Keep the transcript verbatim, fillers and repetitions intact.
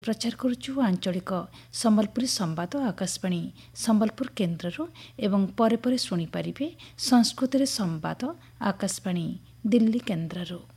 प्रचार करुछु आंचलिक संबलपुरी संवाद आकाशवाणी संबलपुर केन्द्रରୁ एवं ପରେ ପରେ ଶୁଣିପାରିବେ ସଂସ୍କୃତରେ ସମ୍ବାଦ ଆକାଶବାଣୀ ଦିଲ୍ଲୀ କେନ୍ଦ୍ରରୁ।